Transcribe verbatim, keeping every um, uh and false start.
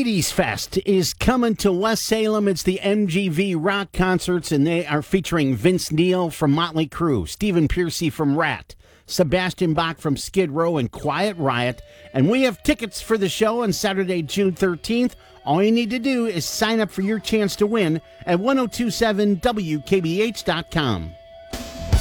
eighties Fest is coming to West Salem. It's the M G V Rock Concerts, and they are featuring Vince Neil from Motley Crue, Stephen Pearcy from Rat, Sebastian Bach from Skid Row, and Quiet Riot. And we have tickets for the show on Saturday, June thirteenth. All you need to do is sign up for your chance to win at ten twenty-seven W K B H dot com.